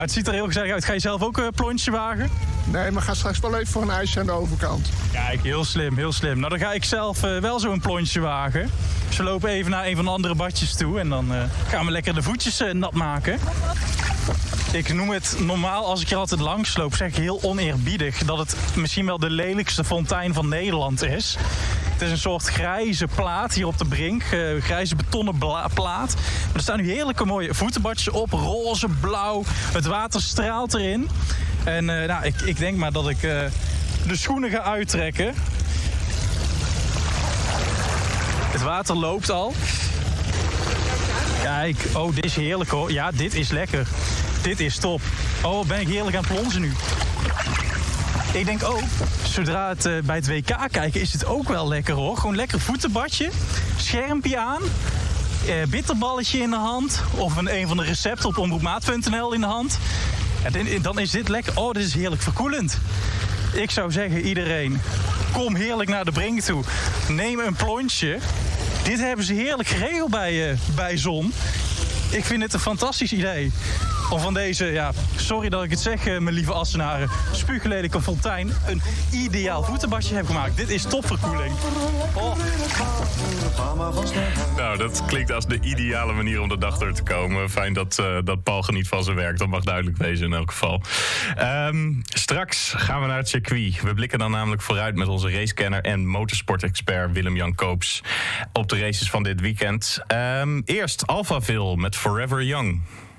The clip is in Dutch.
Het ziet er heel gezellig uit. Ga je zelf ook een plonsje wagen? Nee, maar ga straks wel even voor een ijsje aan de overkant. Kijk, heel slim, heel slim. Nou, dan ga ik zelf wel zo'n plonsje wagen. Dus we lopen even naar een van de andere badjes toe en dan gaan we lekker de voetjes nat maken. Ik noem het normaal, als ik er altijd langs loop, zeg ik heel oneerbiedig dat het misschien wel de lelijkste fontein van Nederland is. Het is een soort grijze plaat hier op de brink, grijze betonnen plaat. Maar er staan nu heerlijke mooie voetenbadjes op, roze, blauw. Het water straalt erin. En ik denk maar dat ik de schoenen ga uittrekken. Het water loopt al. Kijk, oh, dit is heerlijk hoor. Ja, dit is lekker. Dit is top. Oh, ben ik heerlijk aan het plonzen nu. Ik denk ook, zodra het bij het WK kijken is het ook wel lekker hoor. Gewoon lekker voetenbadje, schermpje aan, bitterballetje in de hand. Of een van de recepten op omroepmaat.nl in de hand. Ja, dan is dit lekker. Oh, dit is heerlijk verkoelend. Ik zou zeggen iedereen, kom heerlijk naar de brink toe. Neem een plonsje. Dit hebben ze heerlijk geregeld bij Zon. Ik vind het een fantastisch idee. Om van deze, sorry dat ik het zeg, mijn lieve Assenaren, spuuglelijke fontein een ideaal voetenbadje heb gemaakt. Dit is topverkoeling. Oh. Nou, dat klinkt als de ideale manier om de dag door te komen. Fijn dat Paul geniet van zijn werk. Dat mag duidelijk wezen in elk geval. Straks gaan we naar het circuit. We blikken dan namelijk vooruit met onze racekenner en motorsport-expert Willem-Jan Koops op de races van dit weekend. Eerst Alphaville met Forever Young.